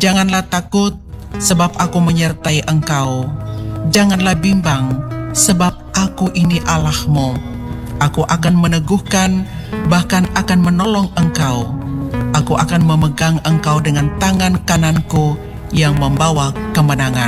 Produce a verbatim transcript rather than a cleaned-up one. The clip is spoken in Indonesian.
Janganlah takut, sebab aku menyertai engkau. Janganlah bimbang, sebab aku ini Allahmu. Aku akan meneguhkan, bahkan akan menolong engkau. Aku akan memegang engkau dengan tangan kananku yang membawa kemenangan.